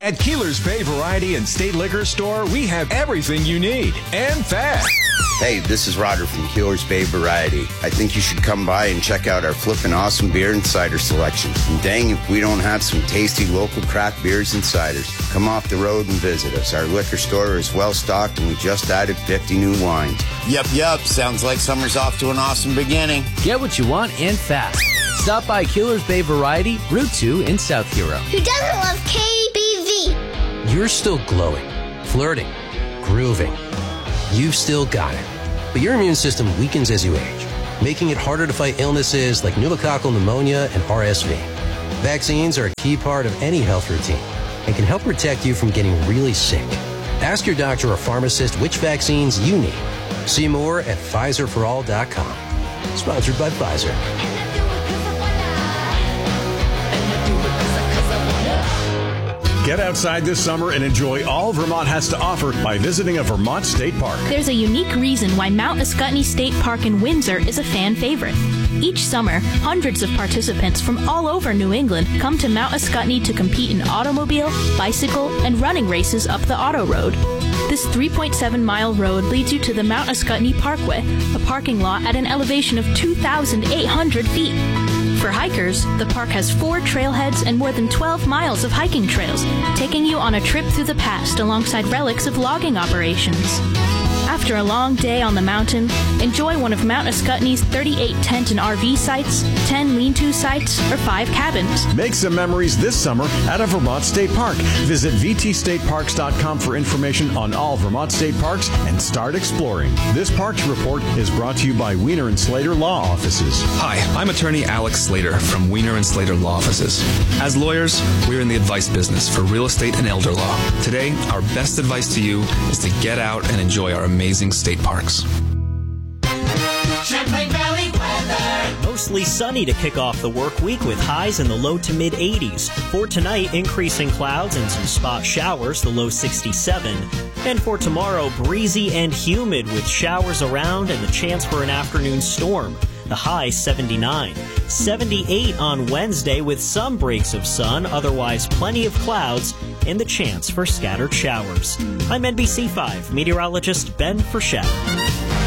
At Keeler's Bay Variety and State Liquor Store, we have everything you need, and fast. Hey, this is Roger from Keeler's Bay Variety. I think you should come by and check out our flippin' awesome beer and cider selection. And dang if we don't have some tasty local craft beers and ciders. Come off the road and visit us. Our liquor store is well stocked and we just added 50 new wines. Yep. Sounds like summer's off to an awesome beginning. Get what you want and fast. Stop by Keeler's Bay Variety, Route 2 in South Hero. Who doesn't love KBV? You're still glowing, flirting, grooving. You've still got it. But your immune system weakens as you age, making it harder to fight illnesses like pneumococcal pneumonia and RSV. Vaccines are a key part of any health routine and can help protect you from getting really sick. Ask your doctor or pharmacist which vaccines you need. See more at PfizerForAll.com. Sponsored by Pfizer. Get outside this summer and enjoy all Vermont has to offer by visiting a Vermont state park. There's a unique reason why Mount Ascutney State Park in Windsor is a fan favorite. Each summer, hundreds of participants from all over New England come to Mount Ascutney to compete in automobile, bicycle, and running races up the Auto Road. This 3.7-mile road leads you to the Mount Ascutney Parkway, a parking lot at an elevation of 2,800 feet. For hikers, the park has 4 trailheads and more than 12 miles of hiking trails, taking you on a trip through the past alongside relics of logging operations. After a long day on the mountain, enjoy one of Mount Ascutney's 38 tent and RV sites, 10 lean-to sites, or 5 cabins. Make some memories this summer at a Vermont state park. Visit vtstateparks.com for information on all Vermont state parks and start exploring. This Parks Report is brought to you by Wiener and Slater Law Offices. Hi, I'm attorney Alex Slater from Wiener and Slater Law Offices. As lawyers, we're in the advice business for real estate and elder law. Today, our best advice to you is to get out and enjoy our amazing state parks. Champlain Valley weather. Mostly sunny to kick off the work week with highs in the low to mid 80s. For tonight, increasing clouds and some spot showers, the low 67. And for tomorrow, breezy and humid with showers around and the chance for an afternoon storm. The high 79. 78 on Wednesday with some breaks of sun, otherwise plenty of clouds and the chance for scattered showers. I'm NBC5 meteorologist Ben Frechette.